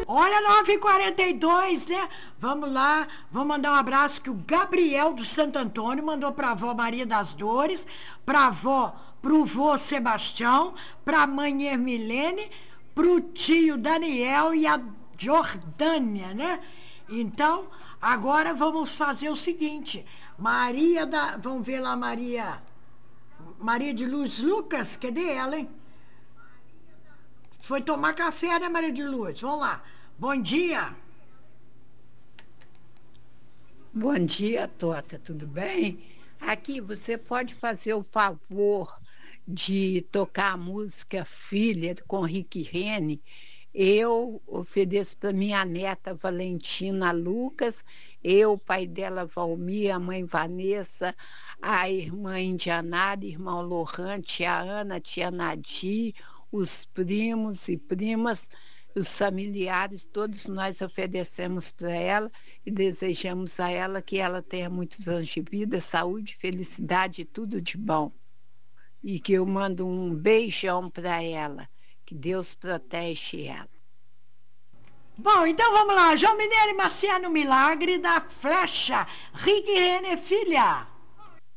Olha, 9h42, né? Vamos lá, vou mandar um abraço que o Gabriel do Santo Antônio mandou pra avó Maria das Dores, pro vô Sebastião, pra mãe Ermilene, pro tio Daniel e a Jordânia, né? Então, agora vamos fazer o seguinte, vamos ver lá, Maria de Luz Lucas, cadê ela, hein? Foi tomar café, né, Maria de Luz? Vamos lá. Bom dia. Bom dia, Tota, tudo bem? Aqui você pode fazer o favor de tocar a música Filha com Rick Rene. Eu ofereço para minha neta Valentina Lucas, eu, o pai dela Valmir, a mãe Vanessa, a irmã Indianara, irmão Lohan, tia Ana, tia Nadir, os primos e primas, os familiares, todos nós oferecemos para ela e desejamos a ela que ela tenha muitos anos de vida, saúde, felicidade e tudo de bom. E que eu mando um beijão para ela, que Deus protege ela. Bom, então vamos lá. João Mineiro e Marciano Milagre da Flecha. Rick Renner, filha.